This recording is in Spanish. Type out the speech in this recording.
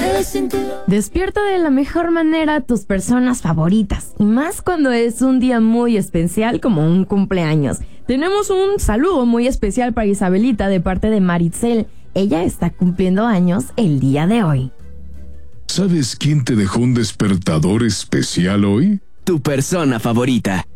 Despierta de la mejor manera a tus personas favoritas, y más cuando es un día muy especial como un cumpleaños. Tenemos un saludo muy especial para Isabelita de parte de Maritzel. Ella está cumpliendo años el día de hoy. ¿Sabes quién te dejó un despertador especial hoy? Tu persona favorita.